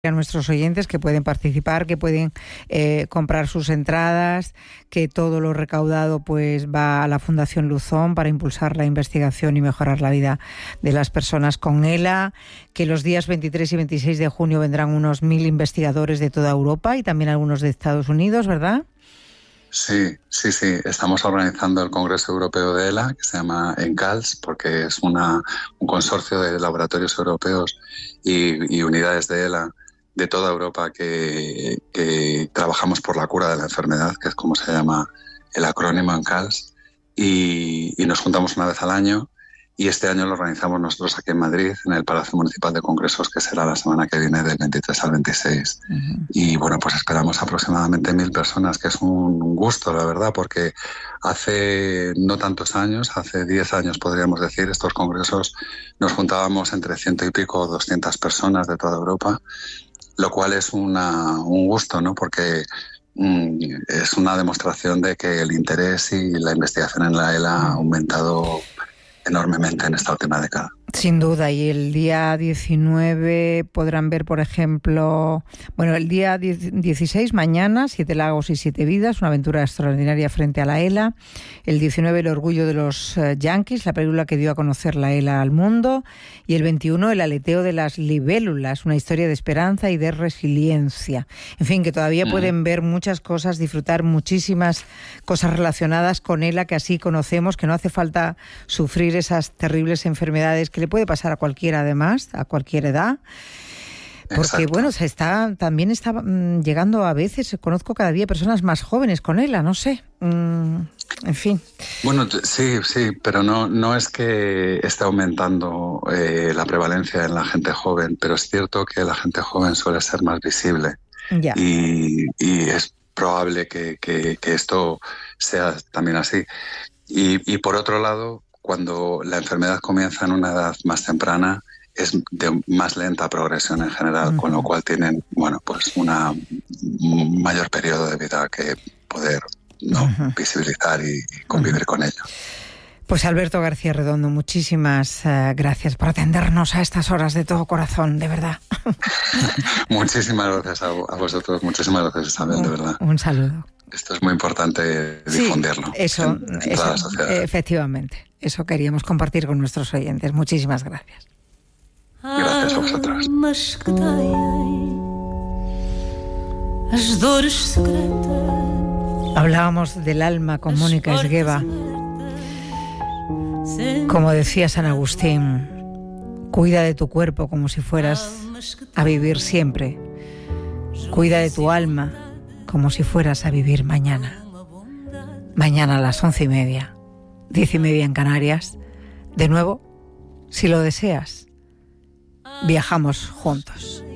a nuestros oyentes que pueden participar, que pueden comprar sus entradas, que todo lo recaudado pues va a la Fundación Luzón para impulsar la investigación y mejorar la vida de las personas con ELA, que los días 23 y 26 de junio vendrán unos 1.000 investigadores de toda Europa y también algunos de Estados Unidos, ¿verdad? Sí. Estamos organizando el Congreso Europeo de ELA, que se llama ENCALS, porque es un consorcio de laboratorios europeos y unidades de ELA de toda Europa que trabajamos por la cura de la enfermedad, que es como se llama el acrónimo ENCALS, y nos juntamos una vez al año. Y este año lo organizamos nosotros aquí en Madrid, en el Palacio Municipal de Congresos, que será la semana que viene del 23 al 26. Uh-huh. Y bueno, pues esperamos aproximadamente 1.000 personas, que es un gusto, la verdad, porque hace no tantos años, hace 10 años podríamos decir, estos congresos nos juntábamos entre 100 y pico, 200 personas de toda Europa, lo cual es un gusto, ¿no? Porque es una demostración de que el interés y la investigación en la ELA ha aumentado enormemente en esta última década. Sin duda, y el día 19 podrán ver, por ejemplo, el día 16, mañana, 7 lagos y 7 vidas, una aventura extraordinaria frente a la ELA. El 19, el orgullo de los yanquis, la película que dio a conocer la ELA al mundo. Y el 21, el aleteo de las libélulas, una historia de esperanza y de resiliencia. En fin, que todavía pueden ver muchas cosas, disfrutar muchísimas cosas relacionadas con ELA que así conocemos, que no hace falta sufrir esas terribles enfermedades que le puede pasar a cualquiera, además, a cualquier edad. Porque, también está llegando a veces, conozco cada día personas más jóvenes con ELA, no sé, en fin. Bueno, sí, pero no es que esté aumentando la prevalencia en la gente joven, pero es cierto que la gente joven suele ser más visible. Ya. Y es probable que esto sea también así. Y por otro lado, cuando la enfermedad comienza en una edad más temprana, es de más lenta progresión en general, uh-huh. Con lo cual tienen, pues un mayor periodo de vida que poder uh-huh. visibilizar y convivir uh-huh. con ello. Pues Alberto García Redondo, muchísimas gracias por atendernos a estas horas de todo corazón, de verdad. Muchísimas gracias a vosotros, muchísimas gracias Isabel, de verdad. Un saludo. Esto es muy importante difundirlo. Sí, eso, toda la sociedad. Efectivamente, eso queríamos compartir con nuestros oyentes. Muchísimas gracias. Gracias a vosotros. Hablábamos del alma con Mónica Esgueva. Como decía San Agustín, cuida de tu cuerpo como si fueras a vivir siempre. Cuida de tu alma como si fueras a vivir mañana. Mañana a las 11:30, 10:30 en Canarias. De nuevo, si lo deseas, viajamos juntos.